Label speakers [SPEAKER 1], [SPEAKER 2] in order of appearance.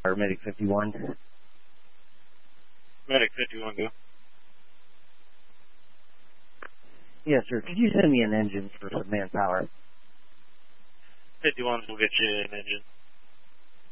[SPEAKER 1] or Medic 51.
[SPEAKER 2] Medic 51, go.
[SPEAKER 1] Yes, sir. Could you send me an engine for some manpower?
[SPEAKER 2] 51s will get you an engine.